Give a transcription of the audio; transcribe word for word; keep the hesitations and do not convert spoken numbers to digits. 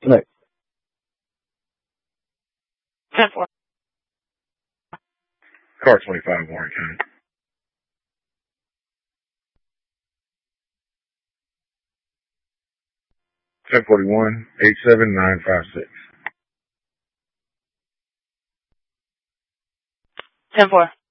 Connect. ten four. Car twenty-five, Warren County. ten forty-one, eight seven nine five six. ten four.